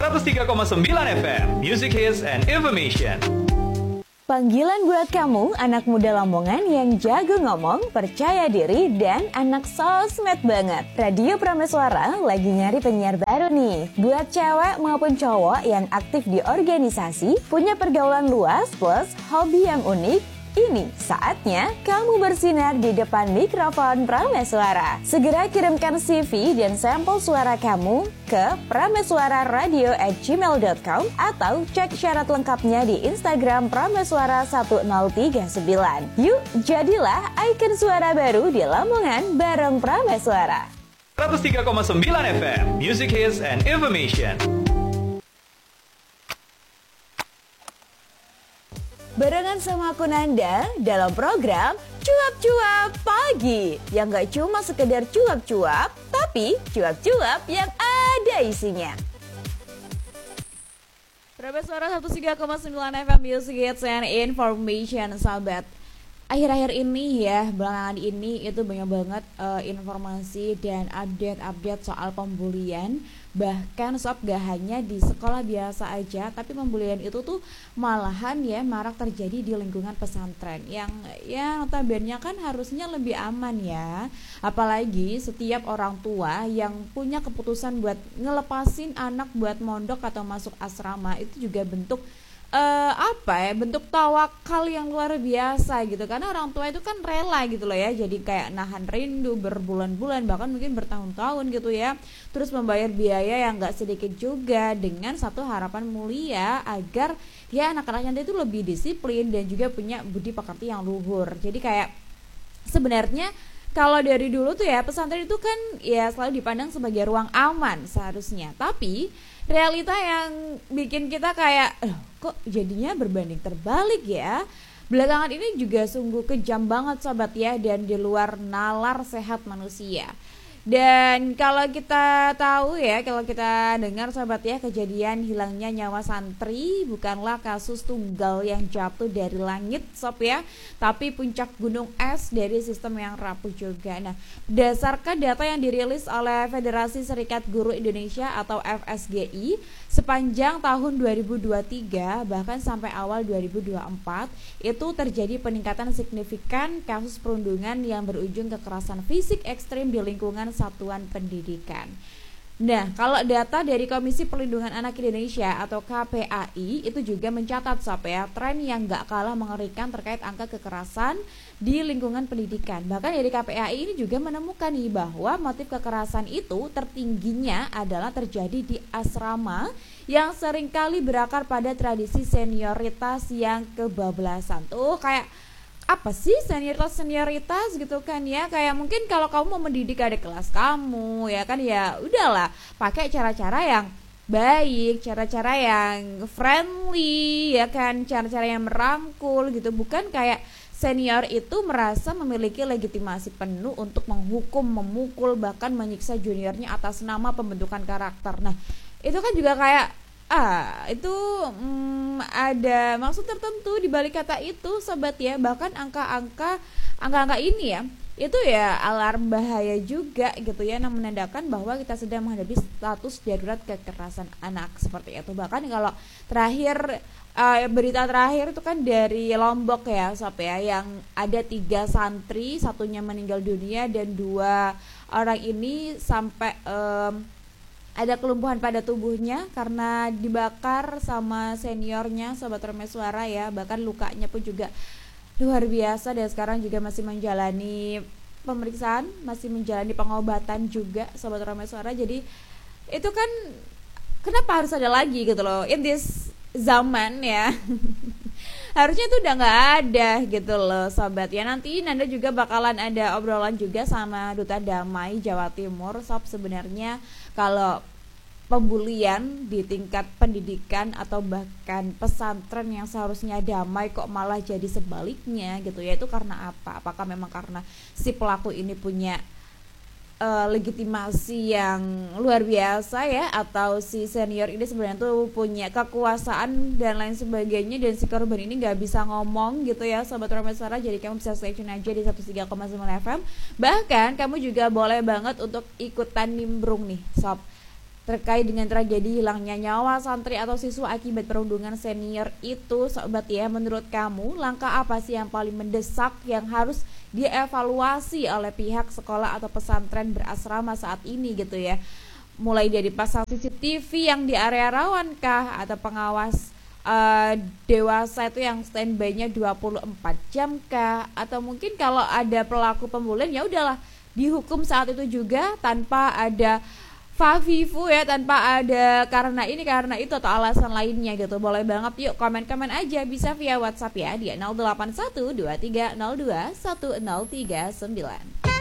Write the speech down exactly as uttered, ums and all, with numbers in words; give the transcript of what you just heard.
seratus tiga koma sembilan F M, Music Hits and Information. Panggilan buat kamu, anak muda Lamongan yang jago ngomong, percaya diri, dan anak sosmed banget. Radio Prameswara lagi nyari penyiar baru nih. Buat cewek maupun cowok yang aktif di organisasi, punya pergaulan luas plus hobi yang unik, ini saatnya kamu bersinar di depan mikrofon Prameswara. Segera kirimkan C V dan sampel suara kamu ke prameswararadio at gmail dot com atau cek syarat lengkapnya di Instagram Prameswara satu nol tiga sembilan. Yuk, jadilah ikon suara baru di Lamongan bareng Prameswara. seratus tiga koma sembilan F M, Music Hits and Information. Barengan sama aku Nanda dalam program Cuap-Cuap Pagi, yang gak cuma sekedar cuap-cuap, tapi cuap-cuap yang ada isinya. Prameswara seratus tiga koma sembilan F M, Music Hits and Information, sahabat. Akhir-akhir ini ya, belakangan ini itu banyak banget uh, informasi dan update-update soal pembulian. Bahkan sob gak hanya di sekolah biasa aja, tapi pembulian itu tuh malahan ya marak terjadi di lingkungan pesantren yang ya notabene kan harusnya lebih aman ya. Apalagi setiap orang tua yang punya keputusan buat ngelepasin anak buat mondok atau masuk asrama itu juga bentuk Uh, apa ya bentuk tawakal yang luar biasa gitu, karena orang tua itu kan rela gitu loh ya, jadi kayak nahan rindu berbulan-bulan bahkan mungkin bertahun-tahun gitu ya, terus membayar biaya yang gak sedikit juga dengan satu harapan mulia agar ya anak-anaknya itu lebih disiplin dan juga punya budi pekerti yang luhur. Jadi kayak sebenarnya kalau dari dulu tuh ya pesantren itu kan ya selalu dipandang sebagai ruang aman seharusnya, tapi realita yang bikin kita kayak eh, kok jadinya berbanding terbalik ya. Belakangan ini juga sungguh kejam banget sobat ya, dan di luar nalar sehat manusia. Dan kalau kita tahu ya, kalau kita dengar sobat ya, kejadian hilangnya nyawa santri bukanlah kasus tunggal yang jatuh dari langit sob ya, tapi puncak gunung es dari sistem yang rapuh juga. Nah, berdasarkan data yang dirilis oleh Federasi Serikat Guru Indonesia atau F S G I, sepanjang tahun dua ribu dua puluh tiga bahkan sampai awal dua ribu dua puluh empat itu terjadi peningkatan signifikan kasus perundungan yang berujung kekerasan fisik ekstrim di lingkungan satuan pendidikan. Nah, kalau data dari Komisi Perlindungan Anak Indonesia atau K P A I itu juga mencatat sob ya, tren yang gak kalah mengerikan terkait angka kekerasan di lingkungan pendidikan. Bahkan dari K P A I ini juga menemukan nih bahwa motif kekerasan itu tertingginya adalah terjadi di asrama yang seringkali berakar pada tradisi senioritas yang kebablasan. Tuh kayak apa sih senioritas-senioritas gitu kan ya, kayak mungkin kalau kamu mau mendidik adik kelas kamu ya kan, ya udahlah pakai cara-cara yang baik, cara-cara yang friendly ya kan, cara-cara yang merangkul gitu, bukan kayak senior itu merasa memiliki legitimasi penuh untuk menghukum, memukul, bahkan menyiksa juniornya atas nama pembentukan karakter. Nah, itu kan juga kayak ah itu hmm, ada maksud tertentu di balik kata itu sobat ya. Bahkan angka-angka angka-angka ini ya itu ya alarm bahaya juga gitu ya, yang menandakan bahwa kita sedang menghadapi status darurat kekerasan anak seperti itu. Bahkan kalau terakhir uh, berita terakhir itu kan dari Lombok ya sob ya, yang ada tiga santri, satunya meninggal dunia dan dua orang ini sampai um, ada kelumpuhan pada tubuhnya karena dibakar sama seniornya sobat Prameswara ya. Bahkan lukanya pun juga luar biasa, dan sekarang juga masih menjalani pemeriksaan, masih menjalani pengobatan juga sobat Prameswara. Jadi itu kan kenapa harus ada lagi gitu loh in this zaman ya. Harusnya itu udah gak ada gitu loh sobat ya. Nanti Nanda juga bakalan ada obrolan juga sama Duta Damai Jawa Timur sob. Sebenarnya kalau pembulian di tingkat pendidikan atau bahkan pesantren yang seharusnya damai kok malah jadi sebaliknya gitu ya, itu karena apa? Apakah memang karena si pelaku ini punya uh, legitimasi yang luar biasa ya, atau si senior ini sebenarnya tuh punya kekuasaan dan lain sebagainya, dan si korban ini nggak bisa ngomong gitu ya sobat Prameswara. Jadi kamu bisa stay tune aja di seratus tiga koma sembilan F M. Bahkan kamu juga boleh banget untuk ikutan nimbrung nih sob. terkait dengan tragedi hilangnya nyawa santri atau siswa akibat perundungan senior itu, sobat ya, menurut kamu langkah apa sih yang paling mendesak yang harus dievaluasi oleh pihak sekolah atau pesantren berasrama saat ini gitu ya? Mulai dari pasang C C T V yang di area rawan kah, atau pengawas uh, dewasa itu yang standby-nya dua puluh empat jam kah, atau mungkin kalau ada pelaku pembulian ya udahlah dihukum saat itu juga tanpa ada favifu ya, tanpa ada karena ini karena itu atau alasan lainnya gitu. Boleh banget, yuk komen-komen aja, bisa via WhatsApp ya di nol delapan satu dua tiga nol dua satu nol tiga sembilan.